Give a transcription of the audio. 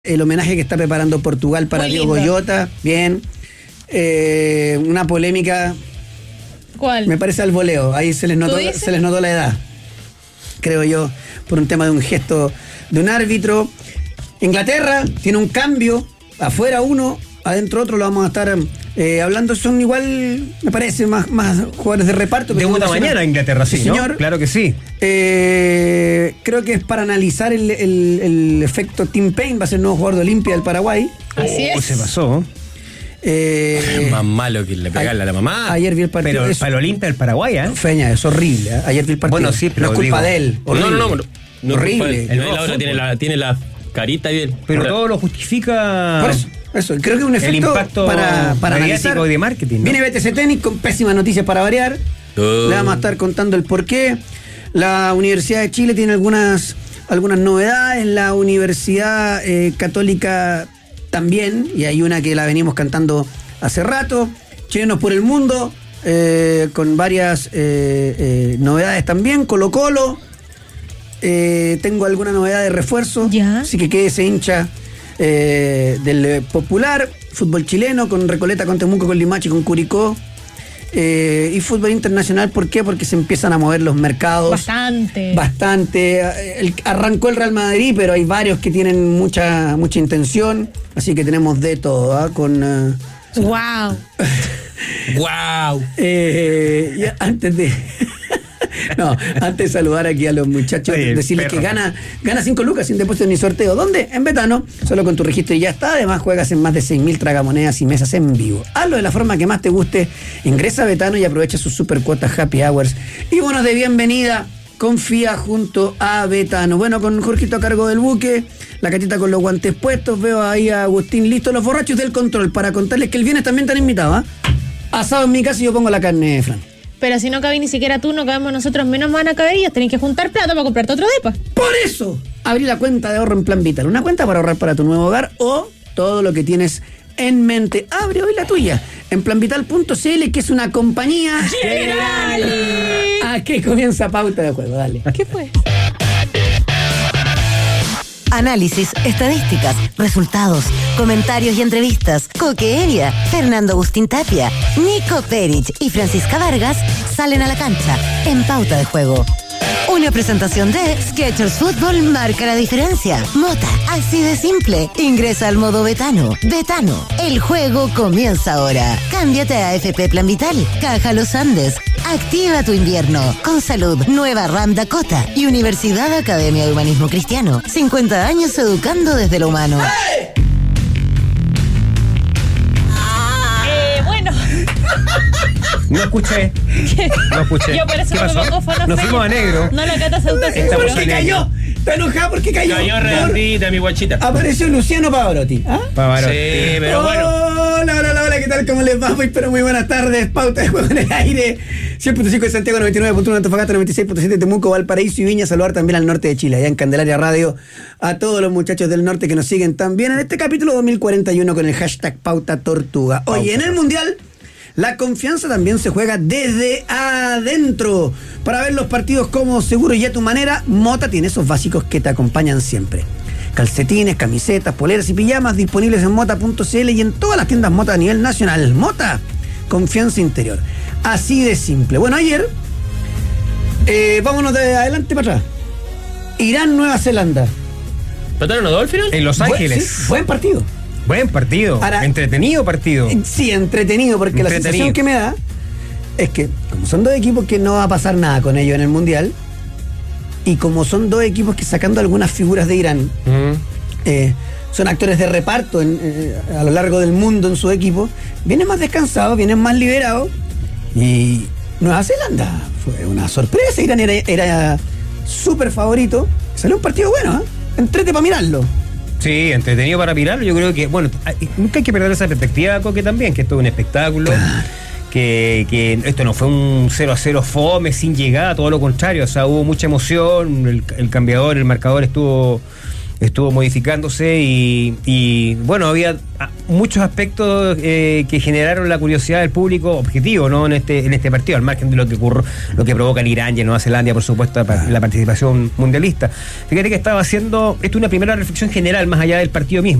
El homenaje que está preparando Portugal para Muy Diogo lindo. Jota, bien. Una polémica, ¿Cuál? me parece al voleo. Ahí se les notó la edad, creo yo, por un tema de un gesto de un árbitro. Inglaterra tiene un cambio, afuera uno, adentro otro, lo vamos a estar hablando. Son igual, me parece, más jugadores de reparto. Debuta mañana Inglaterra, sí, ¿no? señor. Claro que sí. Creo que es para analizar el efecto Tim Payne, va a ser el nuevo jugador de Olimpia del Paraguay. Así es. Se pasó. Más malo que le pegarle a la mamá. Ayer vi el partido. Pero para el Olimpia del Paraguay, ¿eh? Feña, es horrible. Ayer vi el partido. Bueno, sí, pero no es culpa digo, de él. Horrible. No, horrible. El Laura tiene la carita bien. Pero todo lo justifica. Por eso, creo que es un efecto el impacto para mediático analizar. y de marketing, ¿no? Viene BTC Tenis con pésimas noticias para variar. Le vamos a estar contando el porqué. La Universidad de Chile tiene algunas novedades. La Universidad Católica también. Y hay una que la venimos cantando hace rato. Chilenos por el mundo, con varias novedades también. Colo-Colo. Tengo alguna novedad de refuerzo. Ya. Así que quédese hincha del Popular. Fútbol chileno con Recoleta, con Temuco, con Limache, con Curicó. Y fútbol internacional, ¿por qué? Porque se empiezan a mover los mercados. Bastante. Arrancó el Real Madrid, pero hay varios que tienen mucha intención. Así que tenemos de todo, ¿ah? Con... Wow. ¡Guau! y antes de saludar aquí a los muchachos, Oye, decirles perro. que gana 5 lucas sin depósito ni sorteo. ¿Dónde? En Betano, solo con tu registro y ya está. Además juegas en más de 6.000 tragamonedas y mesas en vivo. Hazlo de la forma que más te guste. Ingresa a Betano y aprovecha sus super cuotas Happy Hours y bonos de bienvenida. Confía junto a Betano. Bueno, con Jorgito a cargo del buque, la Catita con los guantes puestos, veo ahí a Agustín listo, los borrachos del control, para contarles que el viernes también están invitados, ¿eh? Asado en mi casa y yo pongo la carne, Fran. Pero si no cabe ni siquiera tú, no cabemos nosotros, menos van a caber ellos. Tenés que juntar plata para comprarte otro depa. Por eso, abrí la cuenta de ahorro en Plan Vital. Una cuenta para ahorrar para tu nuevo hogar o todo lo que tienes en mente. Abre hoy la tuya en planvital.cl, que es una compañía ¡Generali! Aquí comienza Pauta de Juego, dale. ¿Qué fue? Análisis, estadísticas, resultados, comentarios y entrevistas. Coque Evia, Fernando Agustín Tapia, Nico Perich y Francisca Vargas salen a la cancha en Pauta de Juego. Una presentación de Skechers Fútbol marca la diferencia. Mota, así de simple. Ingresa al modo Betano. Betano, el juego comienza ahora. Cámbiate a FP Plan Vital, Caja Los Andes. Activa tu invierno. Con salud, Nueva RAM Dakota y Universidad Academia de Humanismo Cristiano. 50 años educando desde lo humano. Bueno. No escuché. Yo por eso ¿Qué no me pasó? pongo fonos Nos feos. fuimos a negro. No la cata se ¿Por autocensura. qué cayó? Está enojada porque cayó. Cayó redondita, mi guachita. Apareció Luciano Pavarotti. ¿Ah? Pavarotti. Sí, pero bueno. Hola, ¿qué tal? ¿Cómo les va? Muy buenas tardes. Pauta de Juego en el aire. 100.5 de Santiago, 99.1 de Antofagasta, 96.7 de Temuco, Valparaíso y Viña. Saludar también al norte de Chile, allá en Candelaria Radio, a todos los muchachos del norte que nos siguen también en este capítulo 2041 con el hashtag Pauta Tortuga. Oye, en el Mundial, la confianza también se juega desde adentro. Para ver los partidos como seguro y a tu manera, Mota tiene esos básicos que te acompañan siempre. Calcetines, camisetas, poleras y pijamas disponibles en mota.cl y en todas las tiendas Mota a nivel nacional. Mota, confianza interior. Así de simple. Bueno, ayer, vámonos de adelante para atrás. Irán, Nueva Zelanda. ¿Empataron los dos al final? En Los Ángeles. Sí, buen partido. Buen partido. Ahora, entretenido partido. Sí, entretenido, porque la sensación que me da es que, como son dos equipos que no va a pasar nada con ellos en el Mundial, y como son dos equipos que, sacando algunas figuras de Irán, son actores de reparto a lo largo del mundo en su equipo, vienen más descansados, vienen más liberados. Y Nueva Zelanda fue una sorpresa. Irán era súper favorito. Salió un partido bueno, ¿eh? Entrete para mirarlo. Sí, entretenido para mirarlo. Yo creo que, bueno, nunca hay que perder esa perspectiva, Coque, también, que esto es un espectáculo. Claro. Que esto no fue un 0-0 fome, sin llegada, todo lo contrario. O sea, hubo mucha emoción, el cambiador, el marcador estuvo estuvo modificándose y bueno, había muchos aspectos que generaron la curiosidad del público objetivo, ¿no? en este partido, al margen de lo que provoca en Irán y en Nueva Zelanda, por supuesto, la participación mundialista. Fíjate que estaba haciendo esto una primera reflexión general más allá del partido mismo.